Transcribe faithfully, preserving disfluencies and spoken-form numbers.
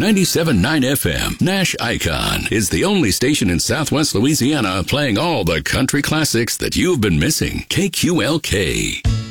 ninety-seven point nine F M. Nash Icon is the only station in Southwest Louisiana playing all the country classics that you've been missing. K Q L K.